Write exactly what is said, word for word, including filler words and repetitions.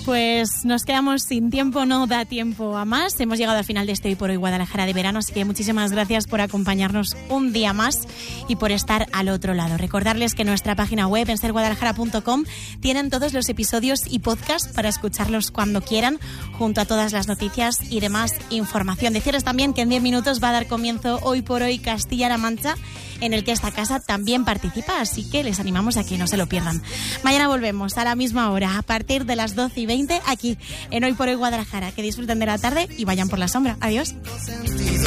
Pues nos quedamos sin tiempo, no da tiempo a más. Hemos llegado al final de este Hoy por Hoy Guadalajara de verano, así que muchísimas gracias por acompañarnos un día más y por estar al otro lado. Recordarles que en nuestra página web, en ser guadalajara punto com, tienen todos los episodios y podcasts para escucharlos cuando quieran, junto a todas las noticias y demás información. Decirles también que en diez minutos va a dar comienzo Hoy por Hoy Castilla-La Mancha, en el que esta casa también participa, así que les animamos a que no se lo pierdan. Mañana volvemos a la misma hora, a partir de las doce y veinte, aquí en Hoy por Hoy Guadalajara. Que disfruten de la tarde y vayan por la sombra. Adiós.